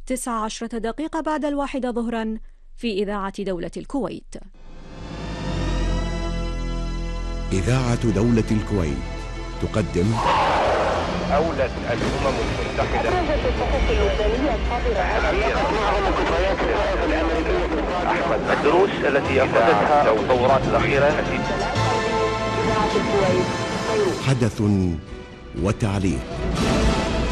19 دقيقة بعد 1 ظهرا في إذاعة دولة الكويت. إذاعة دولة الكويت تقدم أولت الأمم المتحدة الدروس التي أخذتها التطورات الأخيرة. حدث وتعليق.